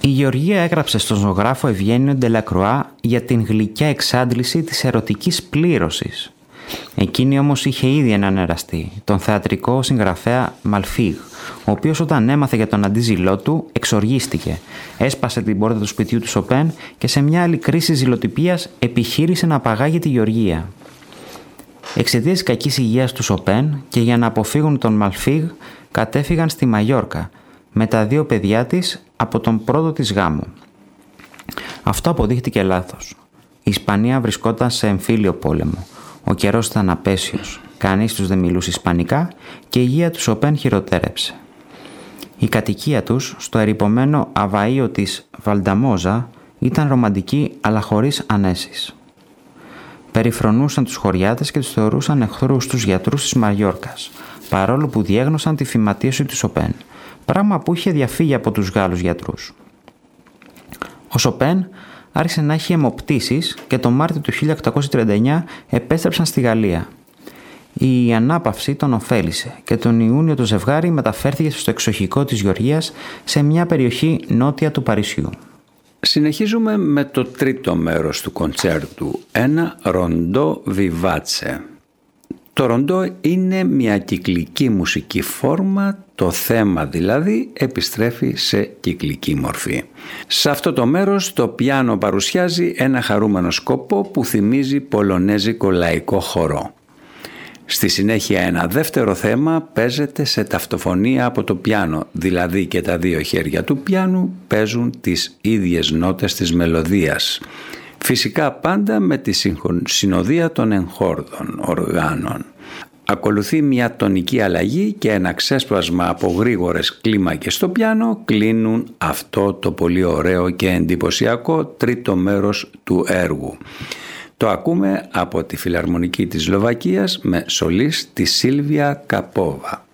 Η Γεωργία έγραψε στον ζωγράφο Ευγένιο Ντελακρουά για την γλυκιά εξάντληση της ερωτικής πλήρωσης. Εκείνη όμως είχε ήδη έναν εραστή, τον θεατρικό συγγραφέα Μαλφίγ, ο οποίος όταν έμαθε για τον αντίζηλό του εξοργίστηκε, έσπασε την πόρτα του σπιτιού του Σοπέν και σε μια άλλη κρίση ζηλοτυπίας επιχείρησε να απαγάγει τη Γεωργία. Εξαιτίας της κακής υγείας του Σοπέν και για να αποφύγουν τον Μαλφίγ, κατέφυγαν στη Μαγιόρκα με τα 2 παιδιά της από τον πρώτο της γάμο. Αυτό αποδείχτηκε λάθος. Η Ισπανία βρισκόταν σε εμφύλιο πόλεμο. Ο καιρός ήταν απέσιος, κανείς τους δεν μιλούσε ισπανικά και η υγεία του Σοπέν χειροτέρεψε. Η κατοικία τους στο ερειπωμένο αβαΐο της Βαλνταμόζα ήταν ρομαντική αλλά χωρίς ανέσεις. Περιφρονούσαν τους χωριάτες και τους θεωρούσαν εχθρούς τους γιατρούς της Μαγιόρκας, παρόλο που διέγνωσαν τη φυματίωση του Σοπέν, πράγμα που είχε διαφύγει από τους Γάλλους γιατρούς. Ο Σοπέν άρχισε να έχει αιμοπτήσεις και τον Μάρτιο του 1839 επέστρεψαν στη Γαλλία. Η ανάπαυση τον ωφέλησε και τον Ιούνιο το ζευγάρι μεταφέρθηκε στο εξοχικό της Γεωργίας σε μια περιοχή νότια του Παρισιού. Συνεχίζουμε με το τρίτο μέρος του κοντσέρτου, ένα ροντό βιβάτσε. Το ροντό είναι μια κυκλική μουσική φόρμα, το θέμα δηλαδή επιστρέφει σε κυκλική μορφή. Σε αυτό το μέρος το πιάνο παρουσιάζει ένα χαρούμενο σκοπό που θυμίζει πολωνέζικο λαϊκό χορό. Στη συνέχεια ένα δεύτερο θέμα παίζεται σε ταυτοφωνία από το πιάνο, δηλαδή και τα 2 χέρια του πιάνου παίζουν τις ίδιες νότες της μελωδίας. Φυσικά πάντα με τη συνοδεία των εγχόρδων οργάνων. Ακολουθεί μια τονική αλλαγή και ένα ξέσπασμα από γρήγορες κλίμακες στο πιάνο κλείνουν αυτό το πολύ ωραίο και εντυπωσιακό τρίτο μέρος του έργου. Το ακούμε από τη Φιλαρμονική της Σλοβακίας με σολίστ τη Σίλβια Καπόβα.